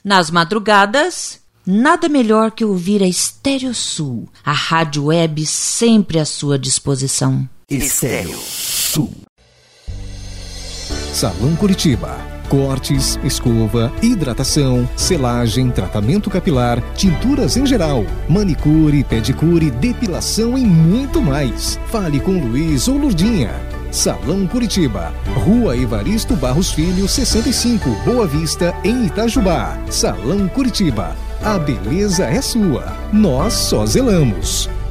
Nas madrugadas, nada melhor que ouvir a Estéreo Sul, a rádio web sempre à sua disposição. Estéreo Sul. Salão Curitiba. Cortes, escova, hidratação, selagem, tratamento capilar, tinturas em geral, manicure, pedicure, depilação e muito mais. Fale com Luiz ou Lurdinha. Salão Curitiba, Rua Evaristo Barros Filho, 65, Boa Vista, em Itajubá. Salão Curitiba, a beleza é sua, nós só zelamos.